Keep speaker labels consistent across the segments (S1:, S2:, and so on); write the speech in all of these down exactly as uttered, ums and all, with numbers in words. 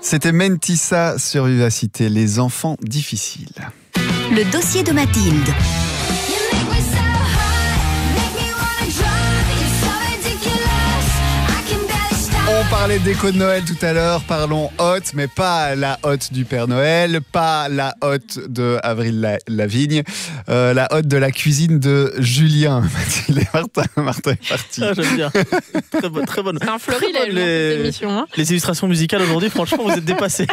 S1: C'était Mentissa sur Vivacité, les enfants difficiles.
S2: Le dossier de Mathilde.
S1: On parlait déco de Noël tout à l'heure, parlons hôte, mais pas la hôte du Père Noël, pas la hôte de Avril La- Lavigne, euh, la hôte de la cuisine de Julien. Mathilde et Martin, Martin est parti.
S3: Ah, j'aime bien. Très, bo- très bonne.
S4: C'est un florilège,
S3: les...
S4: cette émission. Hein.
S3: les illustrations musicales aujourd'hui, franchement, vous êtes dépassés.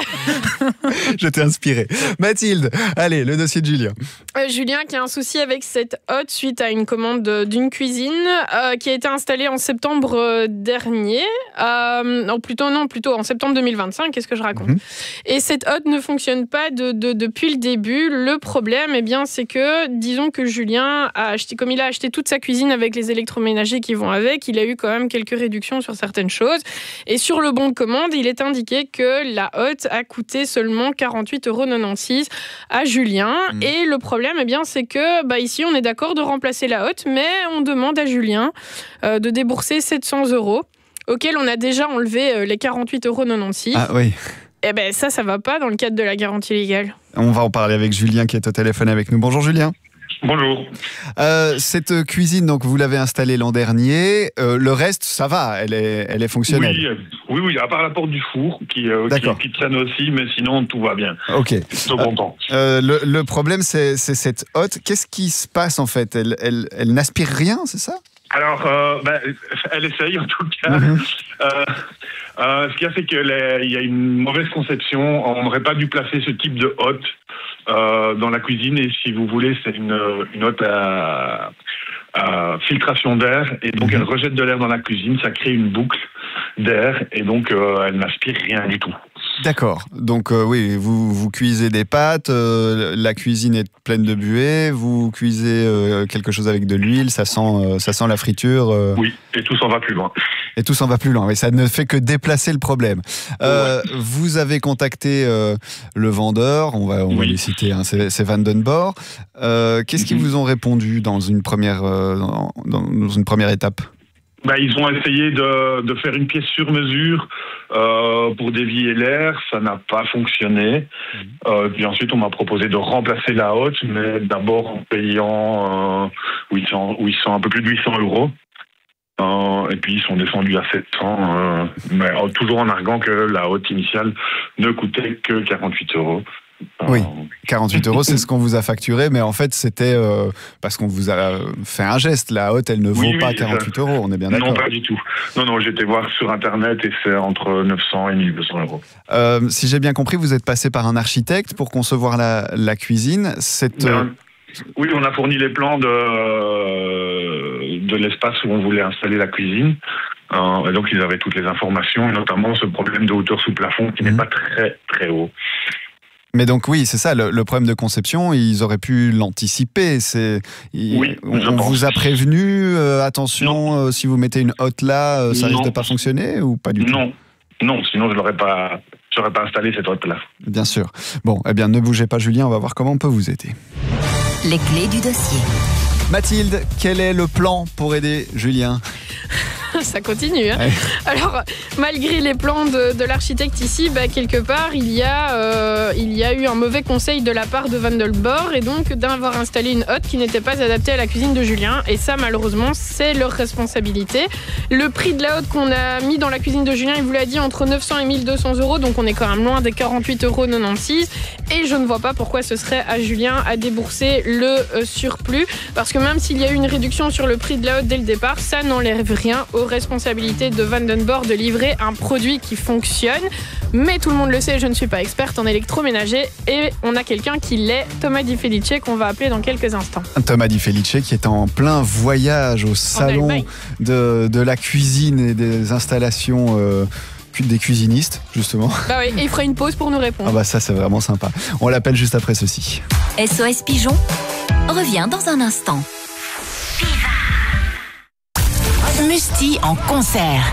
S1: Je t'ai inspiré. Mathilde, allez, le dossier de Julien.
S4: Euh, Julien qui a un souci avec cette hôte suite à une commande de- d'une cuisine euh, qui a été installée en septembre euh, dernier. Euh, non, plutôt, non, plutôt en septembre deux mille vingt-cinq, qu'est-ce que je raconte ?
S1: Mhm.
S4: Et cette hôte ne fonctionne pas de, de- depuis le début. Le problème, eh bien, c'est que, disons que Julien a acheté, comme il a acheté toute sa cuisine avec les électroménagers qui vont avec, il a eu quand même quelques réductions sur certaines choses. Et sur le bon de commande, il est indiqué que la hôte a coûté seulement quarante-huit euros quatre-vingt-seize à Julien.
S1: Mhm.
S4: Et le problème, eh bien, c'est que bah, ici, on est d'accord de remplacer la hôte, mais on demande à Julien euh, de débourser sept cents euros, auquel on a déjà enlevé euh, les quarante-huit euros quatre-vingt-seize.
S1: Ah oui,
S4: Et ben ça, ça va pas dans le cadre de la garantie légale.
S1: on va en parler avec Julien qui est au téléphone avec nous. Bonjour Julien.
S5: Bonjour.
S1: Euh, cette cuisine, donc vous l'avez installée l'an dernier. Euh, le reste, ça va, elle est, elle est fonctionnelle.
S5: Oui, euh, oui, oui, à part la porte du four qui, euh,
S1: D'accord.
S5: qui, qui traîne aussi, mais sinon tout va bien.
S1: Ok.
S5: Plutôt content.
S1: Euh, le, le problème, c'est, c'est cette hôte. Qu'est-ce qui se passe en fait ? Elle, elle, elle n'aspire rien, c'est ça ?
S5: Alors, euh, ben, elle essaye en tout cas.
S1: Mhm.
S5: Euh, euh, ce qu'il y a, c'est qu'il y a une mauvaise conception. On n'aurait pas dû placer ce type de hotte euh, dans la cuisine. Et si vous voulez, c'est une, une hotte à, à filtration d'air. Et donc,
S1: Mhm.
S5: elle rejette de l'air dans la cuisine. Ça crée une boucle d'air. Et donc, euh, elle n'aspire rien du tout.
S1: D'accord. Donc euh, oui, vous, vous cuisez des pâtes, euh, la cuisine est pleine de buée, vous cuisez euh, quelque chose avec de l'huile, ça sent, euh, ça sent la friture. euh,
S5: Oui, et tout s'en va plus loin.
S1: Et tout s'en va plus loin. Oui, ça ne fait que déplacer le problème. Euh, Vous avez contacté euh, le vendeur, on va, on va
S5: Oui.
S1: les citer, hein, c'est, c'est Vandenborg. Euh, qu'est-ce qu'ils
S5: Mhm.
S1: vous ont répondu dans une première, euh, dans, dans une première étape ?
S5: Ben, ils ont essayé de, de faire une pièce sur mesure euh, pour dévier l'air, ça n'a pas fonctionné. Euh, puis ensuite, on m'a proposé de remplacer la hotte, mais d'abord en payant euh, huit cents, huit cents, un peu plus de huit cents euros. Euh, et puis ils sont descendus à sept cents, euh, mais euh, toujours en arguant que la hotte initiale ne coûtait que quarante-huit euros. Euh,
S1: Oui. quarante-huit euros, c'est ce qu'on vous a facturé, mais en fait, c'était euh, parce qu'on vous a fait un geste. La hotte, elle ne vaut
S5: Oui, oui,
S1: pas
S5: ça-
S1: quarante-huit euros, on est bien d'accord.
S5: Non, pas du tout. Non, non, j'ai été voir sur Internet et c'est entre neuf cents et mille deux cents euros.
S1: Euh, si j'ai bien compris, vous êtes passé par un architecte pour concevoir la, la cuisine. Cette, euh,
S5: Ben, oui, on a fourni les plans de, euh, de l'espace où on voulait installer la cuisine. Euh, et donc, ils avaient toutes les informations, et notamment ce problème de hauteur sous plafond qui
S1: Mhm.
S5: n'est pas très, très haut.
S1: Mais donc oui, c'est ça, le, le problème de conception, ils auraient pu l'anticiper. C'est, ils-
S5: Oui,
S1: on,
S5: je
S1: on
S5: pense.
S1: vous a prévenu, euh, attention, euh, si vous mettez une hotte là, euh, ça
S5: Non.
S1: risque de pas fonctionner ou pas du tout ?
S5: Non, non, sinon je n'aurais pas, j'aurais pas installé cette hotte-là.
S1: Bien sûr. Bon, eh bien ne bougez pas Julien, on va voir comment on peut vous aider.
S2: Les clés du dossier.
S1: Mathilde, quel est le plan pour aider Julien ?
S4: Ça continue. Hein.
S1: Ouais.
S4: Alors, malgré les plans de, de l'architecte ici, bah, quelque part, il y, a, euh, il y a eu un mauvais conseil de la part de Vandenborg et donc d'avoir installé une hotte qui n'était pas adaptée à la cuisine de Julien. Et ça, malheureusement, c'est leur responsabilité. Le prix de la hotte qu'on a mis dans la cuisine de Julien, il vous l'a dit, entre neuf cents et mille deux cents euros. Donc, on est quand même loin des quarante-huit euros quatre-vingt-seize. Et je ne vois pas pourquoi ce serait à Julien à débourser le euh, surplus. Parce que même s'il y a eu une réduction sur le prix de la hotte dès le départ, ça n'enlève rien aux responsabilités de Vandenborg de livrer un produit qui fonctionne. Mais tout le monde le sait, je ne suis pas experte en électroménager et on a quelqu'un qui l'est, Thomas Di Felice, qu'on va appeler dans quelques instants.
S1: Thomas Di Felice qui est en plein voyage au salon
S4: Allemagne.
S1: de, de la cuisine et des installations euh, des cuisinistes, justement.
S4: Bah oui, et il fera une pause pour nous répondre.
S1: Ah bah ça, c'est vraiment sympa. On l'appelle juste après ceci.
S2: S O S Pigeon revient dans un instant. Musti en concert.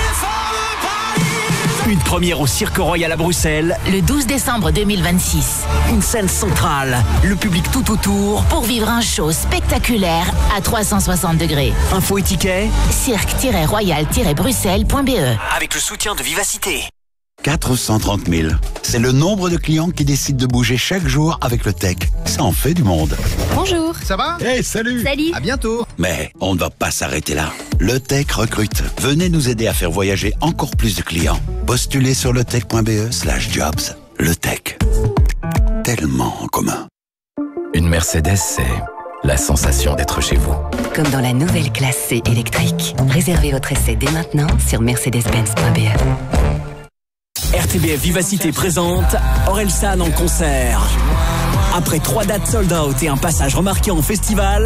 S6: Une première au Cirque Royal à Bruxelles.
S2: Le douze décembre deux mille vingt-six.
S6: Une scène centrale. Le public tout autour.
S2: Pour vivre un show spectaculaire à trois cent soixante degrés.
S6: Info et tickets
S2: cirque tiret royal tiret bruxelles point b e.
S6: avec le soutien de Vivacité.
S7: quatre cent trente mille. C'est le nombre de clients qui décident de bouger chaque jour avec le tech. Ça en fait du monde.
S8: Bonjour.
S1: Ça va?
S7: Hey, salut!
S8: Salut.
S1: À bientôt.
S7: Mais on ne va pas s'arrêter là. Le Tech recrute. Venez nous aider à faire voyager encore plus de clients. Postulez sur letech.be slash jobs. Le Tech. Tellement en commun.
S9: Une Mercedes, c'est la sensation d'être chez vous.
S10: Comme dans la nouvelle classe C électrique. Réservez votre essai dès maintenant sur mercedes benz point b e.
S6: R T B F Vivacité présente Orelsan en concert. Après trois dates sold out et un passage remarqué en festival,